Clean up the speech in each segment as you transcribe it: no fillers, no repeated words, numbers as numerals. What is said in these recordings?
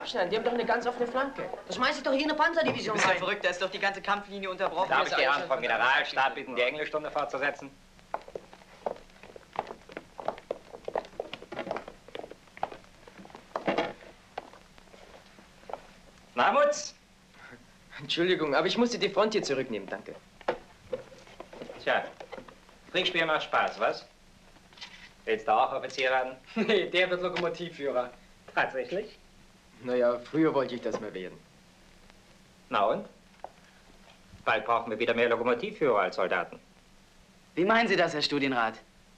abschneiden. Die haben doch eine ganz offene Flanke. Das schmeiß ich doch hier eine Panzerdivision Du bist ja rein. verrückt, da ist doch die ganze Kampflinie unterbrochen. Darf ich die Herren vom Generalstab bitten, die Englischstunde fortzusetzen? Mahmuts? Entschuldigung, aber ich musste die Front hier zurücknehmen, danke. Tja, Kriegsspiel macht Spaß, was? Willst du auch Offizier werden? Nee, der wird Lokomotivführer. Tatsächlich? Naja, früher wollte ich das mal werden. Na und? Bald brauchen wir wieder mehr Lokomotivführer als Soldaten. Wie meinen Sie das, Herr Studienrat?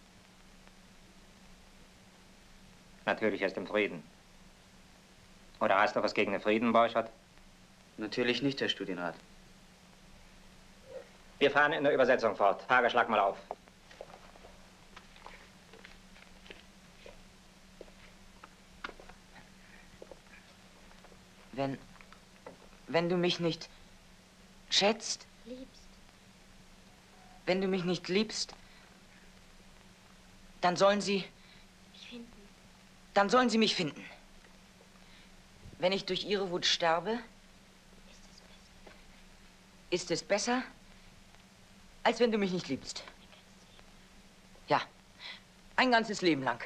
Natürlich erst im Frieden. Oder hast du was gegen den Frieden, Borchardt? Natürlich nicht, Herr Studienrat. Wir fahren in der Übersetzung fort. Hager, schlag mal auf. Wenn du mich nicht schätzt, Liebst. wenn du mich nicht liebst, dann sollen sie Mich finden. Dann sollen sie mich finden. Wenn ich durch ihre Wut sterbe, ist es besser, als wenn du mich nicht liebst. Ja, ein ganzes Leben lang.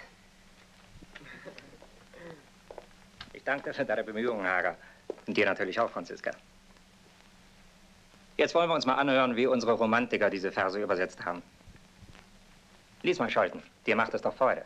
Ich danke dir für deine Bemühungen, Hager. Und dir natürlich auch, Franziska. Jetzt wollen wir uns mal anhören, wie unsere Romantiker diese Verse übersetzt haben. Lies mal, Scholten. Dir macht es doch Freude.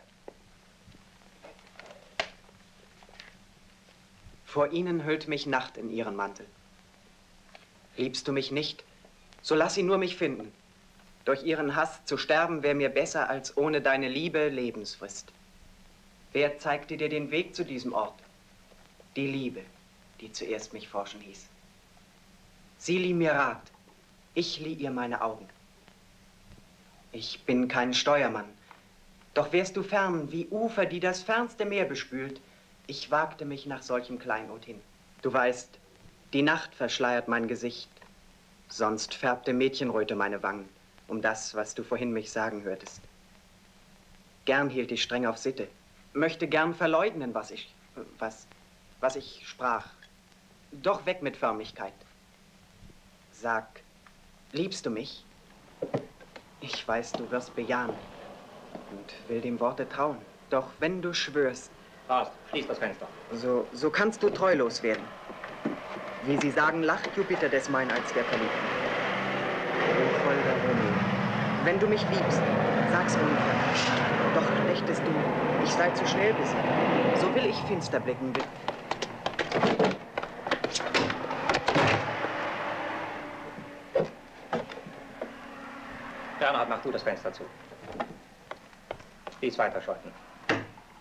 Vor ihnen hüllt mich Nacht in ihren Mantel. Liebst du mich nicht, so lass sie nur mich finden. Durch ihren Hass zu sterben wär mir besser, als ohne deine Liebe Lebensfrist. Wer zeigte dir den Weg zu diesem Ort? Die Liebe, die zuerst mich forschen hieß. Sie lieh mir Rat, ich lieh ihr meine Augen. Ich bin kein Steuermann, doch wärst du fern wie Ufer, die das fernste Meer bespült, ich wagte mich nach solchem Kleinod hin. Du weißt, die Nacht verschleiert mein Gesicht, sonst färbte Mädchenröte meine Wangen, um das, was du vorhin mich sagen hörtest. Gern hielt ich streng auf Sitte, möchte gern verleugnen, was ich sprach. Doch weg mit Förmlichkeit. Sag, liebst du mich? Ich weiß, du wirst bejahen und will dem Worte trauen. Doch wenn du schwörst... Horst, schließ das Fenster. So kannst du treulos werden. Wie sie sagen, lacht Jupiter des Meineids der Verliebten. O holder Romeo, wenn du mich liebst, sag's unverkennbar. Doch dächtest du, ich sei zu schnell besiegt. So will ich finster blicken. Bernhard, mach du das Fenster zu. Lies weiter, Scholten.